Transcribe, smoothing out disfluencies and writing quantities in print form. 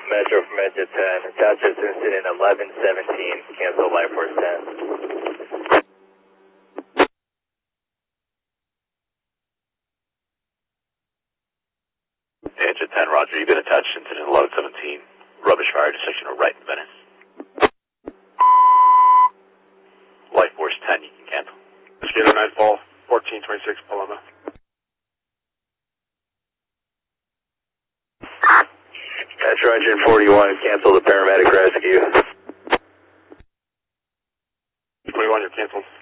Metro from Engine 10. Attachment incident 1117. Cancel Life Force 10. Engine 10, roger. You've been attached incident 1117. Rubbish fire intersection right in Venice. Life Force 10, you can cancel. Mosquito Nightfall, 1426 Paloma. Metro Engine 41, cancel the paramedic rescue. 21, you're canceled.